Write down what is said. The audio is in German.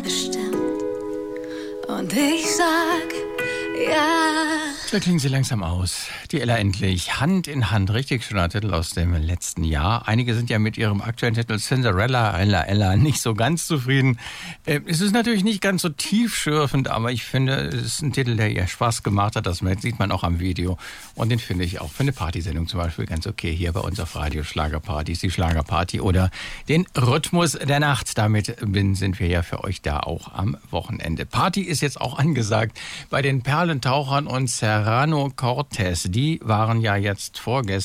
bestimmt. Und ich sag, ja. Da klingen sie langsam aus. Die Ella endlich. Hand in Hand. Richtig schöner Titel aus dem letzten Jahr. Einige sind ja mit ihrem aktuellen Titel Cinderella, Ella nicht so ganz zufrieden. Es ist natürlich nicht ganz so tiefschürfend, aber ich finde, es ist ein Titel, der ihr Spaß gemacht hat. Das sieht man auch am Video. Und den finde ich auch für eine Partysendung zum Beispiel ganz okay. Hier bei uns auf Radio Schlagerpartys, die Schlagerparty oder den Rhythmus der Nacht. Damit sind wir ja für euch da auch am Wochenende. Party ist jetzt auch angesagt bei den Perlentauchern und Serrano Cortez. Die waren ja jetzt vorgestern